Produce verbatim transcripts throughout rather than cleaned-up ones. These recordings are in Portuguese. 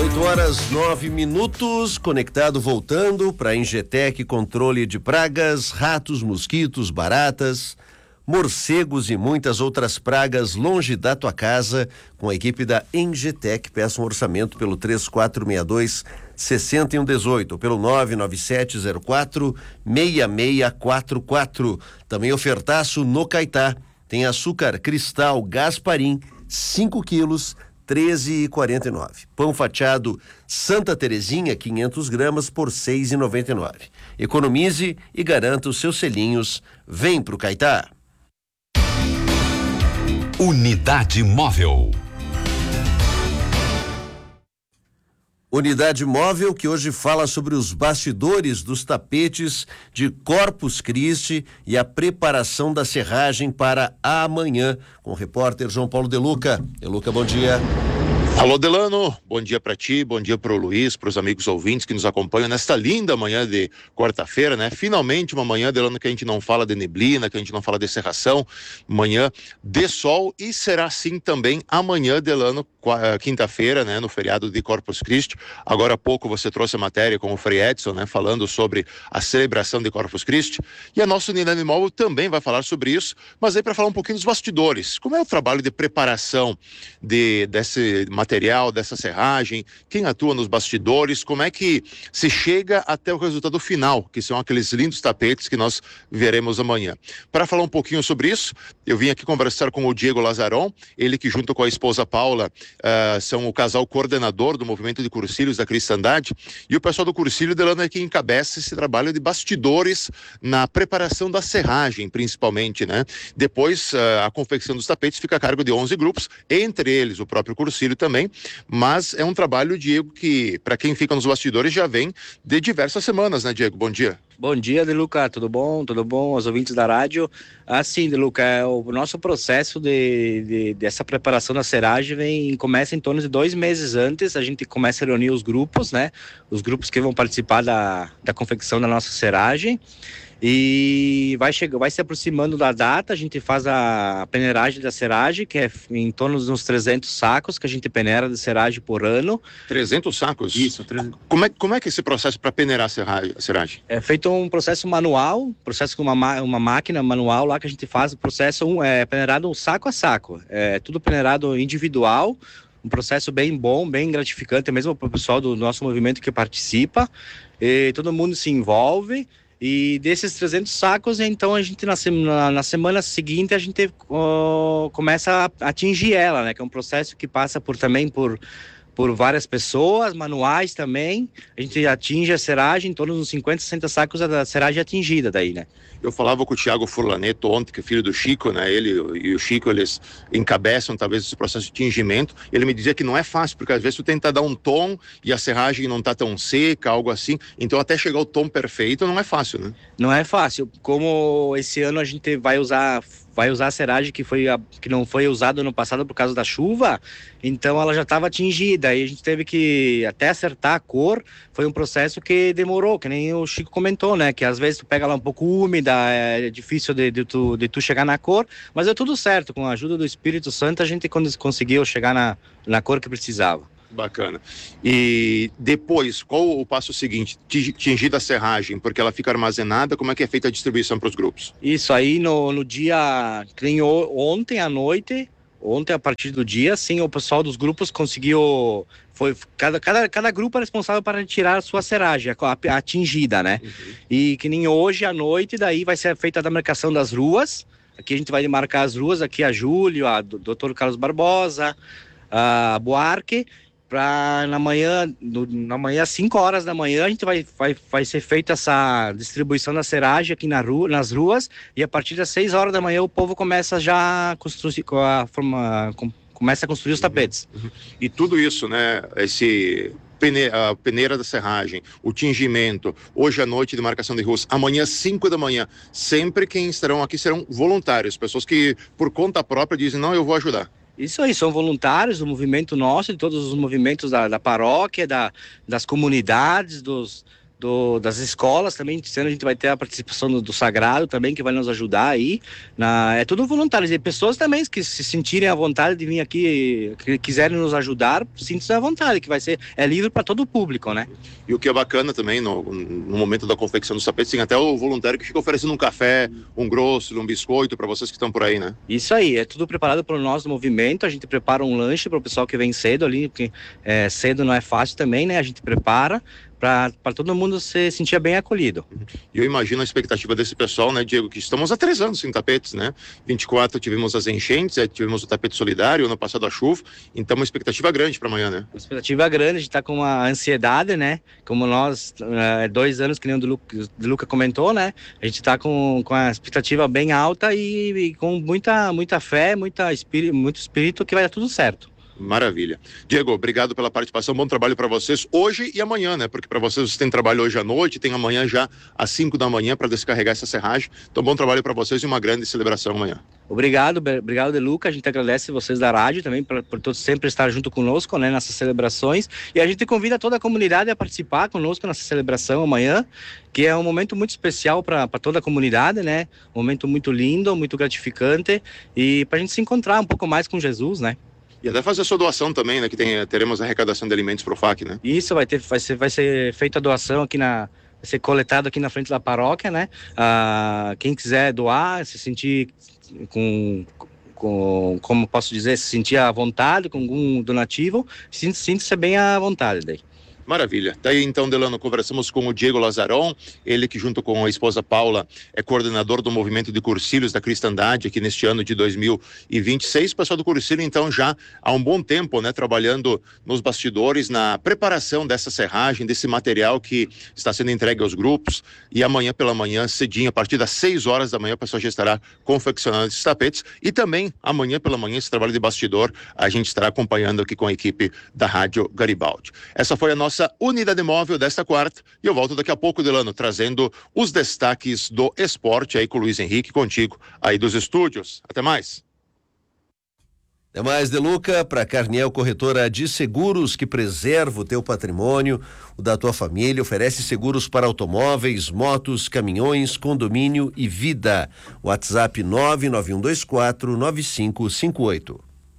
oito horas, nove minutos, conectado voltando para a Ingetec, controle de pragas, ratos, mosquitos, baratas, morcegos e muitas outras pragas longe da tua casa, com a equipe da Ingetec. Peça um orçamento pelo três quatro seis dois, seis um um oito, pelo nove nove sete zero quatro, seis seis quatro quatro. Também ofertaço no Caetá. Tem açúcar cristal Gasparim, cinco quilos, treze reais e quarenta e nove centavos. Pão fatiado Santa Terezinha, quinhentos gramas, por seis reais e noventa e nove centavos. Economize e garanta os seus selinhos. Vem pro Caetá. Unidade Móvel. Unidade Móvel, que hoje fala sobre os bastidores dos tapetes de Corpus Christi e a preparação da serragem para amanhã, com o repórter João Paulo De Luca. De Luca, bom dia. Alô, Delano, bom dia para ti, bom dia para o Luiz, para os amigos ouvintes que nos acompanham nesta linda manhã de quarta-feira, né? Finalmente uma manhã, Delano, que a gente não fala de neblina, que a gente não fala de cerração, manhã de sol, e será assim também amanhã, Delano, quinta-feira, né? No feriado de Corpus Christi. Agora há pouco você trouxe a matéria com o Frei Edson, né? Falando sobre a celebração de Corpus Christi, e a nossa Unidade Móvel também vai falar sobre isso, mas aí para falar um pouquinho dos bastidores, como é o trabalho de preparação de, desse material, dessa serragem, quem atua nos bastidores, como é que se chega até o resultado final, que são aqueles lindos tapetes que nós veremos amanhã. Para falar um pouquinho sobre isso, eu vim aqui conversar com o Diego Lazaron, ele que junto com a esposa Paula uh, são o casal coordenador do movimento de Cursilhos da Cristandade, e o pessoal do Cursilho, Delano, é que encabeça esse trabalho de bastidores na preparação da serragem, principalmente, né? Depois, uh, a confecção dos tapetes fica a cargo de onze grupos, entre eles o próprio Cursilho também, mas é um trabalho, Diego, que para quem fica nos bastidores já vem de diversas semanas, né, Diego? Bom dia. Bom dia, De Luca, tudo bom? Tudo bom? Os ouvintes da rádio. Assim, De Luca, é o nosso processo de, de, dessa preparação da serragem vem, começa em torno de dois meses antes. A gente começa a reunir os grupos, né? Os grupos que vão participar da, da confecção da nossa serragem. E vai, chegar, vai se aproximando da data, a gente faz a peneiragem da serragem, que é em torno de uns trezentos sacos que a gente peneira de serragem por ano. trezentos sacos? Isso. trezentos. Como é, como é que é esse processo para peneirar a serragem? É feito um processo manual, processo com uma, uma máquina manual lá que a gente faz, o processo um, é peneirado saco a saco, é tudo peneirado individual. Um processo bem bom, bem gratificante, mesmo para o pessoal do nosso movimento que participa, e todo mundo se envolve. E desses trezentos sacos, então a gente na semana, na semana seguinte a gente uh, começa a atingir ela, né? Que é um processo que passa por também por, por várias pessoas, manuais também. A gente atinge a serragem, em torno dos cinquenta, sessenta sacos da serragem atingida daí, né? Eu falava com o Thiago Furlaneto ontem, que é filho do Chico, né? Ele e o Chico, eles encabeçam talvez esse processo de tingimento. Ele me dizia que não é fácil, porque às vezes tu tenta dar um tom e a serragem não tá tão seca, algo assim. Então até chegar ao tom perfeito não é fácil, né? Não é fácil. Como esse ano a gente vai usar... vai usar a serragem que, foi a, que não foi usada no passado por causa da chuva, então ela já estava atingida, aí a gente teve que até acertar a cor, foi um processo que demorou, que nem o Chico comentou, né, que às vezes tu pega ela um pouco úmida, é difícil de, de, tu, de tu chegar na cor, mas deu tudo certo, com a ajuda do Espírito Santo a gente conseguiu chegar na, na cor que precisava. Bacana. E depois, qual o passo seguinte? Tingida a serragem, porque ela fica armazenada, como é que é feita a distribuição para os grupos? Isso aí no, no dia, que nem ontem à noite, ontem a partir do dia, sim, o pessoal dos grupos conseguiu, foi, cada, cada, cada grupo é responsável para retirar a sua serragem, a, a atingida, né? Uhum. E que nem hoje à noite, daí vai ser feita a demarcação das ruas, aqui a gente vai demarcar as ruas, aqui a Júlio, a doutor Carlos Barbosa, a Buarque, para na manhã, no, na manhã, às cinco horas da manhã, a gente vai, vai, vai ser feita essa distribuição da serragem aqui na rua, nas ruas, e a partir das seis horas da manhã o povo começa já a construir, a forma, com, começa a construir os tapetes. Uhum. E tudo isso, né, esse pene, a peneira da serragem, o tingimento, hoje à noite de marcação de ruas, amanhã às cinco da manhã, sempre quem estarão aqui serão voluntários, pessoas que por conta própria dizem, não, eu vou ajudar. Isso aí, são voluntários do movimento nosso, de todos os movimentos da, da paróquia, da, das comunidades, dos, do, das escolas também. Esse ano a gente vai ter a participação do, do Sagrado também, que vai nos ajudar aí. Na, é tudo voluntário. E pessoas também que se sentirem à vontade de vir aqui, que quiserem nos ajudar, sintam-se à vontade, que vai ser, é livre para todo o público, né? E o que é bacana também, no, no momento da confecção dos tapetes, tem até o voluntário que fica oferecendo um café, um grosso, um biscoito para vocês que estão por aí, né? Isso aí, é tudo preparado por nós do movimento. A gente prepara um lanche para o pessoal que vem cedo ali, porque é, cedo não é fácil também, né? A gente prepara para todo mundo se sentir bem acolhido. E eu imagino a expectativa desse pessoal, né, Diego, que estamos há três anos sem tapetes, né? vinte e quatro tivemos as enchentes, tivemos o tapete solidário, ano passado a chuva, então uma expectativa grande para amanhã, né? Uma expectativa grande, a gente está com uma ansiedade, né? Como nós, é, dois anos, que nem o do Luca, do Luca comentou, né? A gente está com, com a expectativa bem alta e, e com muita, muita fé, muita espírito, muito espírito que vai dar tudo certo. Maravilha. Diego, obrigado pela participação, bom trabalho para vocês hoje e amanhã, né? Porque para vocês, vocês têm trabalho hoje à noite, tem amanhã já às cinco da manhã para descarregar essa serragem. Então, bom trabalho para vocês e uma grande celebração amanhã. Obrigado, obrigado, De Luca. A gente agradece vocês da rádio também por, por todos sempre estar junto conosco, né, nessas celebrações. E a gente convida toda a comunidade a participar conosco nessa celebração amanhã, que é um momento muito especial para toda a comunidade, né? Um momento muito lindo, muito gratificante e para a gente se encontrar um pouco mais com Jesus, né? E até fazer a sua doação também, né? Que tem, teremos a arrecadação de alimentos para o F A C, né? Isso, vai, ter, vai, ser, vai ser feita a doação aqui na... Vai ser coletado aqui na frente da paróquia, né? Ah, quem quiser doar, se sentir com... com como posso dizer, se sentir à vontade com algum donativo, sinta-se bem à vontade daí. Maravilha. Daí então, Delano, conversamos com o Diego Lazaron, ele que junto com a esposa Paula é coordenador do movimento de Cursilhos da Cristandade aqui neste ano de dois mil e vinte e seis. O pessoal do Cursilho então já há um bom tempo, né, trabalhando nos bastidores, na preparação dessa serragem, desse material que está sendo entregue aos grupos, e amanhã pela manhã, cedinho, a partir das seis horas da manhã, o pessoal já estará confeccionando esses tapetes, e também amanhã pela manhã, esse trabalho de bastidor, a gente estará acompanhando aqui com a equipe da Rádio Garibaldi. Essa foi a nossa unidade móvel desta quarta, e eu volto daqui a pouco, Delano, trazendo os destaques do esporte aí com o Luiz Henrique, contigo aí dos estúdios. Até mais. Até mais, De Luca. Para Carniel Corretora de Seguros, que preserva o teu patrimônio, o da tua família, oferece seguros para automóveis, motos, caminhões, condomínio e vida. WhatsApp nove nove um dois quatro nove cinco cinco oito.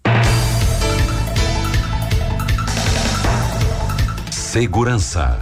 Segurança.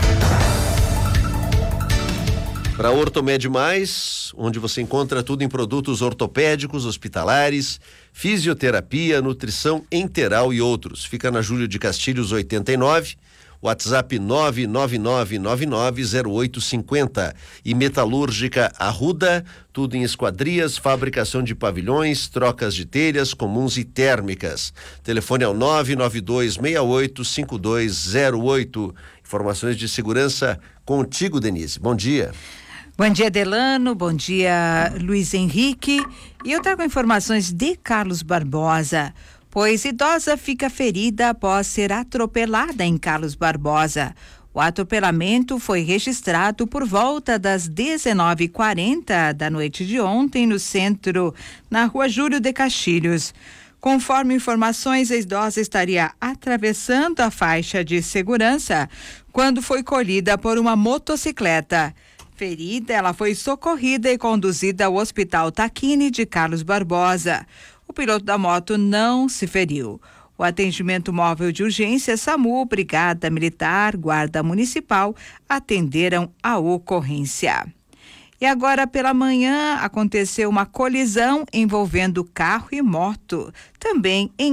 Para Ortomed Mais, onde você encontra tudo em produtos ortopédicos, hospitalares, fisioterapia, nutrição enteral e outros. Fica na Júlio de Castilhos oitenta e nove, WhatsApp nove nove nove nove nove zero oito cinco zero. E Metalúrgica Arruda, tudo em esquadrias, fabricação de pavilhões, trocas de telhas comuns e térmicas. Telefone é o nove nove dois seis oito cinco dois zero oito. Informações de segurança contigo, Denise. Bom dia. Bom dia, Delano. Bom dia, Luiz Henrique. E eu trago informações de Carlos Barbosa, pois idosa fica ferida após ser atropelada em Carlos Barbosa. O atropelamento foi registrado por volta das dezenove e quarenta da noite de ontem no centro, na rua Júlio de Castilhos. Conforme informações, a idosa estaria atravessando a faixa de segurança quando foi colhida por uma motocicleta. Ferida, ela foi socorrida e conduzida ao Hospital Taquini de Carlos Barbosa. O piloto da moto não se feriu. O atendimento móvel de urgência, SAMU, Brigada Militar, Guarda Municipal atenderam a ocorrência. E agora pela manhã aconteceu uma colisão envolvendo carro e moto, também em